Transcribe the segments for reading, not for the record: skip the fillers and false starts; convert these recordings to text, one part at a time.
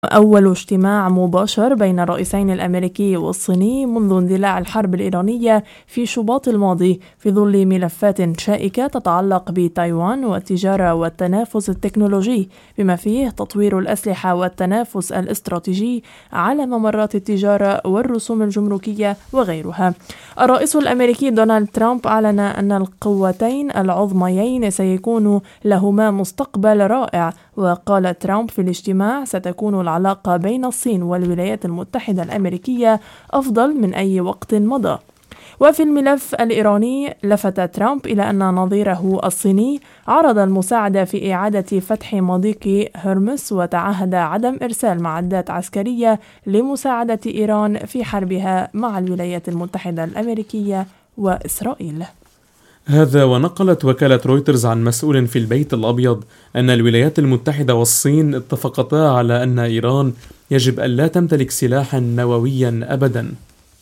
أول اجتماع مباشر بين الرئيسين الأمريكي والصيني منذ اندلاع الحرب الإيرانية في شباط الماضي، في ظل ملفات شائكة تتعلق بتايوان والتجارة والتنافس التكنولوجي، بما فيه تطوير الأسلحة والتنافس الاستراتيجي على ممرات التجارة والرسوم الجمركية وغيرها. الرئيس الأمريكي دونالد ترامب أعلن أن القوتين العظميين سيكون لهما مستقبل رائع، وقال ترامب في الاجتماع: ستكون العلاقة بين الصين والولايات المتحدة الأمريكية أفضل من أي وقت مضى. وفي الملف الإيراني، لفت ترامب إلى أن نظيره الصيني عرض المساعدة في إعادة فتح مضيق هرمز، وتعهد عدم إرسال معدات عسكرية لمساعدة إيران في حربها مع الولايات المتحدة الأمريكية وإسرائيل. هذا ونقلت وكالة رويترز عن مسؤول في البيت الأبيض أن الولايات المتحدة والصين اتفقتا على أن إيران يجب أن لا تمتلك سلاحا نوويا أبدا.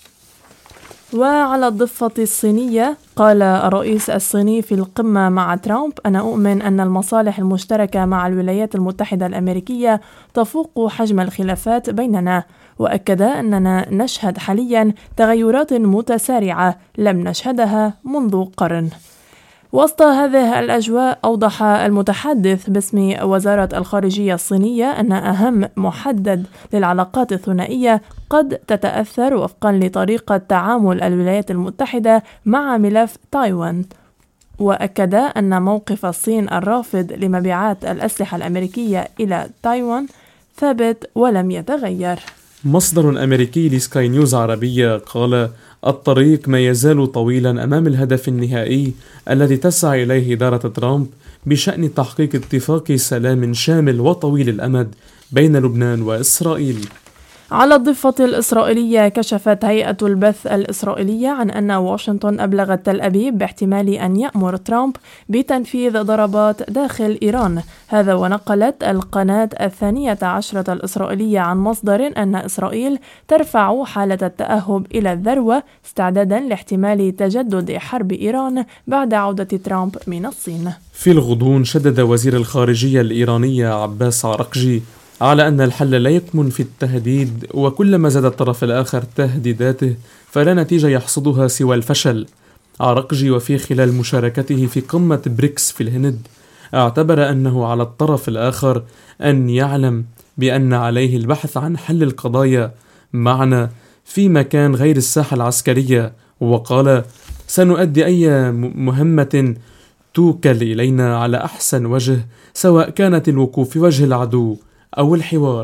وعلى الضفة الصينية، قال الرئيس الصيني في القمة مع ترامب: أنا أؤمن أن المصالح المشتركة مع الولايات المتحدة الأمريكية تفوق حجم الخلافات بيننا، وأكد أننا نشهد حاليا تغيرات متسارعة لم نشهدها منذ قرن. وسط هذه الأجواء، أوضح المتحدث باسم وزارة الخارجية الصينية أن أهم محدد للعلاقات الثنائية قد تتأثر وفقا لطريقة تعامل الولايات المتحدة مع ملف تايوان، وأكد أن موقف الصين الرافض لمبيعات الأسلحة الأمريكية إلى تايوان ثابت ولم يتغير. مصدر أمريكي لسكاي نيوز عربية قال: الطريق ما يزال طويلا أمام الهدف النهائي الذي تسعى إليه إدارة ترامب بشأن تحقيق اتفاق سلام شامل وطويل الأمد بين لبنان وإسرائيل. على الضفة الإسرائيلية، كشفت هيئة البث الإسرائيلية عن أن واشنطن أبلغت تل أبيب باحتمال أن يأمر ترامب بتنفيذ ضربات داخل إيران. هذا ونقلت القناة 12 الإسرائيلية عن مصدر أن إسرائيل ترفع حالة التأهب إلى الذروة استعدادا لاحتمال تجدد حرب إيران بعد عودة ترامب من الصين. في الغضون، شدد وزير الخارجية الإيرانية عباس عرقجي على أن الحل لا يكمن في التهديد، وكلما زاد الطرف الآخر تهديداته فلا نتيجة يحصدها سوى الفشل. عرقجي وفي خلال مشاركته في قمة بريكس في الهند اعتبر أنه على الطرف الآخر أن يعلم بأن عليه البحث عن حل القضايا معنا في مكان غير الساحة العسكرية، وقال: سنؤدي أي مهمة توكل إلينا على أحسن وجه، سواء كانت الوقوف في وجه العدو أو الحوار.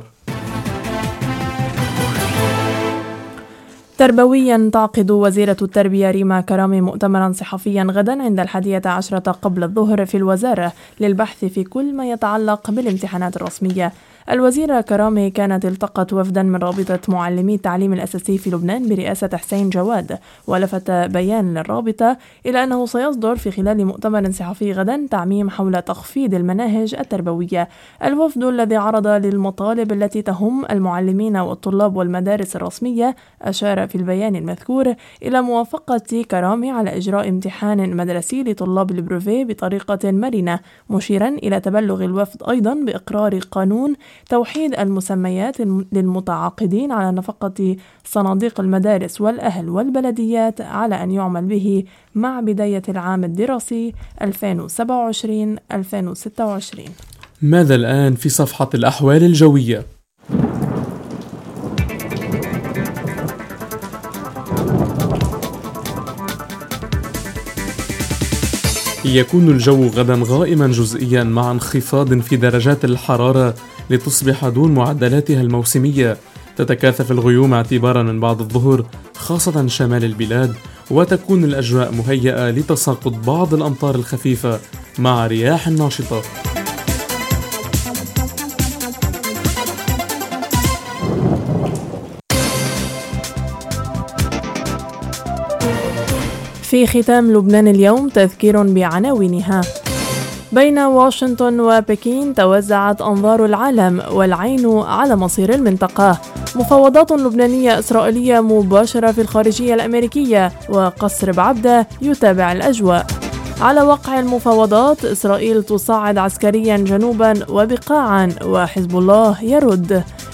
تربويا، تعقد وزيرة التربية ريما كرامي مؤتمرا صحفيا غدا عند 11 قبل الظهر في الوزارة للبحث في كل ما يتعلق بالامتحانات الرسمية. الوزيرة كرامي كانت التقت وفدا من رابطة معلمي التعليم الأساسي في لبنان برئاسة حسين جواد، ولفت بيان للرابطة إلى أنه سيصدر في خلال مؤتمر صحفي غدا تعميم حول تخفيض المناهج التربوية. الوفد الذي عرض للمطالب التي تهم المعلمين والطلاب والمدارس الرسمية أشار في البيان المذكور إلى موافقة كرامي على إجراء امتحان مدرسي لطلاب البروفي بطريقة مرنة، مشيرا إلى تبلغ الوفد أيضا بإقرار قانون توحيد المسميات للمتعاقدين على نفقة صناديق المدارس والأهل والبلديات على أن يعمل به مع بداية العام الدراسي 2027-2026. ماذا الآن في صفحة الأحوال الجوية؟ يكون الجو غدا غائما جزئيا مع انخفاض في درجات الحرارة لتصبح دون معدلاتها الموسمية. تتكاثف الغيوم اعتبارا من بعد الظهر خاصة شمال البلاد، وتكون الأجواء مهيئة لتساقط بعض الأمطار الخفيفة مع رياح ناشطة. في ختام لبنان اليوم تذكير بعناوينها. بين واشنطن وبكين توزعت أنظار العالم والعين على مصير المنطقة. مفاوضات لبنانية إسرائيلية مباشرة في الخارجية الأمريكية، وقصر بعبدة يتابع الأجواء. على وقع المفاوضات، إسرائيل تصعد عسكريا جنوبا وبقاعا، وحزب الله يرد.